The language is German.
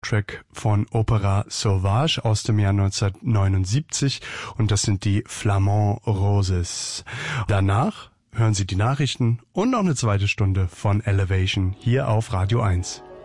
Titeltrack von Opéra Sauvage aus dem Jahr 1979 und das sind die Flamand Roses. Danach hören Sie die Nachrichten und noch eine zweite Stunde von Elevation hier auf Radio 1.